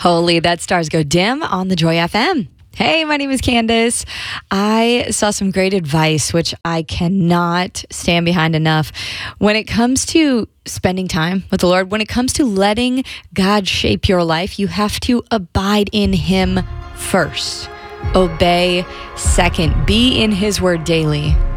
Holy, that stars go dim on the Joy FM. Hey, my name is Candace. I saw some great advice, which I cannot stand behind enough. When it comes to spending time with the Lord, when it comes to letting God shape your life, you have to abide in Him first. Obey second. Be in His word daily.